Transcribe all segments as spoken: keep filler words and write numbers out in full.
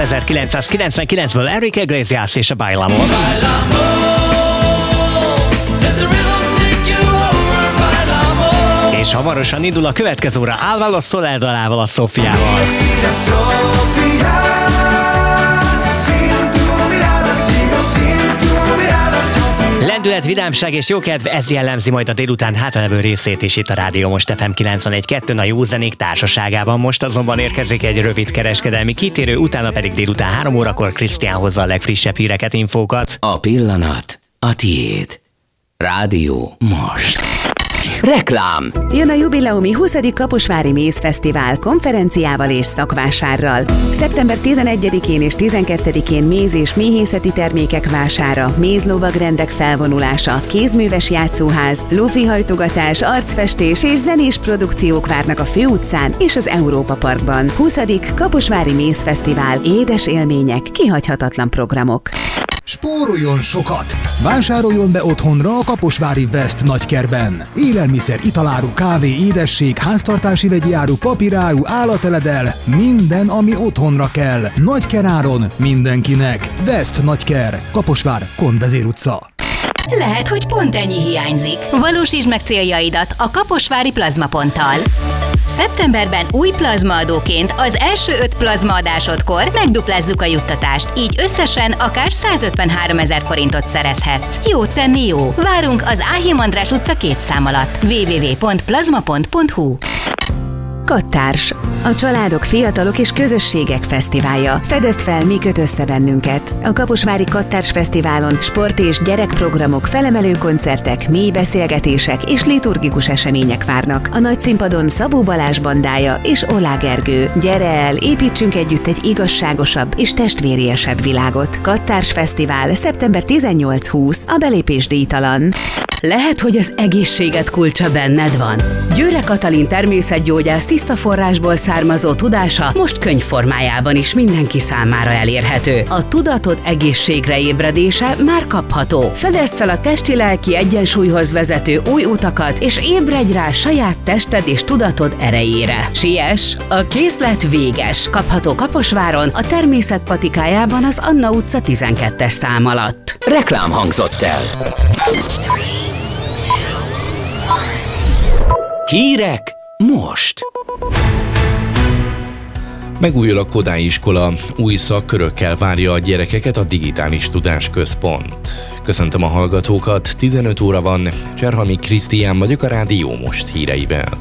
ezerkilencszázkilencvenkilencből Enrique Iglesias és a Bailamos. És hamarosan indul a következő óra Álvaro Soler dalával, a Sofiával. Lendület, vidámság és jókedv, ez jellemzi majd a délután hátralevő részét is itt a Rádió Most ef em kilencvenegy kettő a jó zenék társaságában. Most azonban érkezik egy rövid kereskedelmi kitérő, utána pedig délután három órakor Krisztián hozza a legfrissebb híreket, infókat. A pillanat a tiéd. Rádió Most. Reklám! Jön a jubileumi huszadik Kaposvári Mézfesztivál konferenciával és szakvásárral. szeptember tizenegyedikén és tizenkettedikén méz- és méhészeti termékek vására, mézlovagrendek felvonulása, kézműves játszóház, lufihajtogatás, arcfestés és zenés produkciók várnak a Főutcán és az Európa Parkban. huszadik Kaposvári Mézfesztivál. Édes élmények, kihagyhatatlan programok. Spóroljon sokat! Vásároljon be otthonra a Kaposvári West nagykerben. Élelmiszer, italáru, kávé, édesség, háztartási vegyi áru, papíráru, állateledel, minden, ami otthonra kell. Nagykeráron mindenkinek. West nagyker, Kaposvár, Konvezér utca. Lehet, hogy pont ennyi hiányzik. Valósítsd meg céljaidat a Kaposvári Plazmaponttal. Szeptemberben új plazmaadóként az első öt plazmaadásodkor megduplázzuk a juttatást, így összesen akár százötvenháromezer forintot szerezhetsz. Jót tenni jó! Várunk az Áhim András utca két szám alatt. double-u double-u double-u pont plazmapont pont hu. Kattárs, a családok, fiatalok és közösségek fesztiválja. Fedezd fel, mi köt össze bennünket. A Kaposvári Kattárs Fesztiválon sport és gyerekprogramok, felemelő koncertek, mély beszélgetések és liturgikus események várnak. A nagy színpadon Szabó Balázs bandája és Olá Gergő. Gyere el, építsünk együtt egy igazságosabb és testvériesebb világot. Kattárs Fesztivál, szeptember tizennyolc-húsz, a belépés díjtalan. Lehet, hogy az egészséged kulcsa benned van. Győre Katalin természetgyógyász tiszta forrásból származó tudása most könyvformájában is mindenki számára elérhető. A tudatod egészségre ébredése már kapható. Fedezd fel a testi-lelki egyensúlyhoz vezető új utakat, és ébredj rá saját tested és tudatod erejére. Siess, a készlet véges. Kapható Kaposváron, a Természet patikájában az Anna utca tizenkettes szám alatt. Reklám hangzott el. Hírek most. Megújul a Kodály iskola, új szakkörökkel várja a gyerekeket a Digitális Tudásközpont. Köszöntöm a hallgatókat, tizenöt óra van, Cserhalmi Krisztián vagyok a Rádió Most híreivel.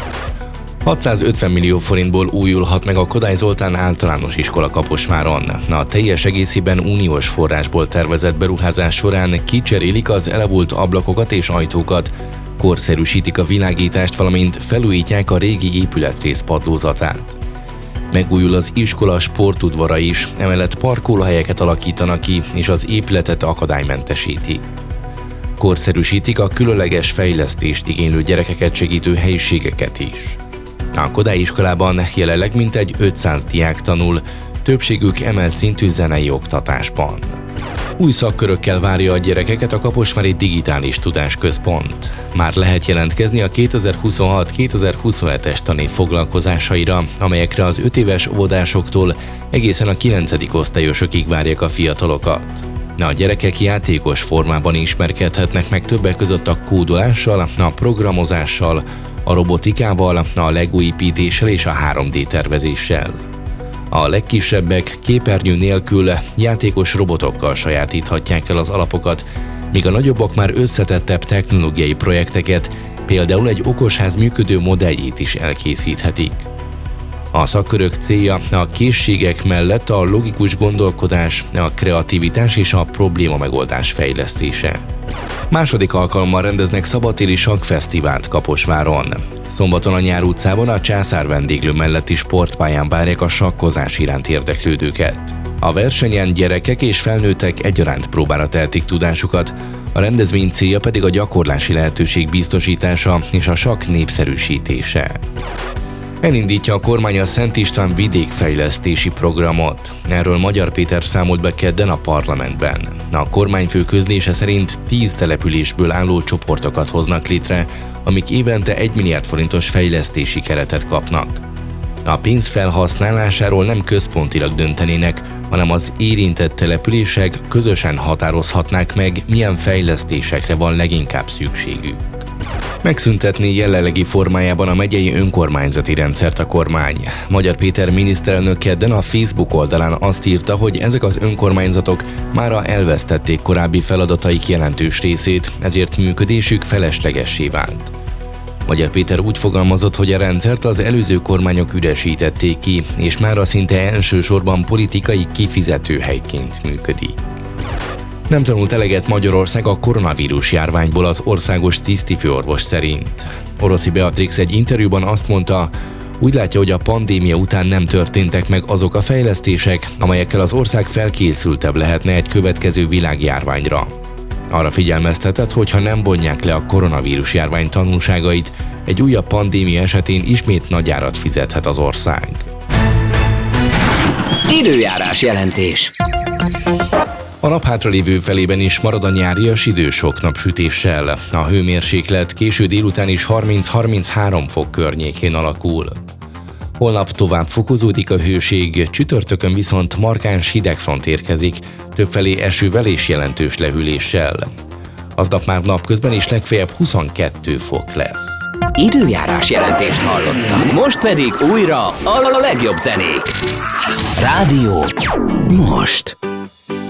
hatszázötven millió forintból újulhat meg a Kodály Zoltán általános iskola Kaposváron. A teljes egészében uniós forrásból tervezett beruházás során kicserélik az elavult ablakokat és ajtókat, korszerűsítik a világítást, valamint felújítják a régi épületrész padlózatát. Megújul az iskola sportudvara is, emellett parkolóhelyeket alakítanak ki, és az épületet akadálymentesítik. Korszerűsítik a különleges fejlesztést igénylő gyerekeket segítő helyiségeket is. A Kodály iskolában jelenleg mintegy ötszáz diák tanul, többségük emelt szintű zenei oktatásban. Új szakkörökkel várja a gyerekeket a Kaposvári Digitális Tudásközpont. Már lehet jelentkezni a kétezer-huszonhat kétezer-huszonhetes tanév foglalkozásaira, amelyekre az öt éves óvodásoktól egészen a kilencedik osztályosokig várják a fiatalokat. A gyerekek játékos formában ismerkedhetnek meg többek között a kódolással, a programozással, a robotikával, a Lego építéssel és a három dé tervezéssel. A legkisebbek képernyő nélkül játékos robotokkal sajátíthatják el az alapokat, míg a nagyobbak már összetettebb technológiai projekteket, például egy okosház működő modelljét is elkészíthetik. A szakkörök célja a készségek mellett a logikus gondolkodás, a kreativitás és a probléma megoldás fejlesztése. Második alkalommal rendeznek szabadtéri sakkfesztivált Kaposváron. Szombaton a Nyár utcában a Császár vendéglő melletti sportpályán várják a sakkozás iránt érdeklődőket. A versenyen gyerekek és felnőttek egyaránt próbára tehetik tudásukat, a rendezvény célja pedig a gyakorlási lehetőség biztosítása és a sakk népszerűsítése. Elindítja a kormány a Szent István vidékfejlesztési programot. Erről Magyar Péter számolt be kedden a parlamentben. A kormányfő közlése szerint tíz településből álló csoportokat hoznak létre, amik évente egy milliárd forintos fejlesztési keretet kapnak. A pénz felhasználásáról nem központilag döntenének, hanem az érintett települések közösen határozhatnák meg, milyen fejlesztésekre van leginkább szükségük. Megszüntetné jelenlegi formájában a megyei önkormányzati rendszert a kormány. Magyar Péter miniszterelnök kedden a Facebook oldalán azt írta, hogy ezek az önkormányzatok mára elvesztették korábbi feladataik jelentős részét, ezért működésük feleslegessé vált. Magyar Péter úgy fogalmazott, hogy a rendszert az előző kormányok üresítették ki, és mára szinte elsősorban politikai kifizetőhelyként működik. Nem tanult eleget Magyarország a koronavírus járványból az országos tisztifőorvos szerint. Oroszi Beatrix egy interjúban azt mondta, úgy látja, hogy a pandémia után nem történtek meg azok a fejlesztések, amelyekkel az ország felkészültebb lehetne egy következő világjárványra. Arra figyelmeztetett, hogy ha nem bonják le a koronavírus járvány tanulságait, egy újabb pandémia esetén ismét nagy árat fizethet az ország. Időjárás jelentés. A nap hátralévő felében is marad a nyárias idő sok napsütéssel. A hőmérséklet késő délután is harminc-harminchárom fok környékén alakul. Holnap tovább fokozódik a hőség, csütörtökön viszont markáns hidegfront érkezik, többfelé esővel és jelentős lehűléssel. Aznap már napközben is legfeljebb huszonkettő fok lesz. Időjárás jelentést hallottak. Most pedig újra a legjobb zenék. Rádió most.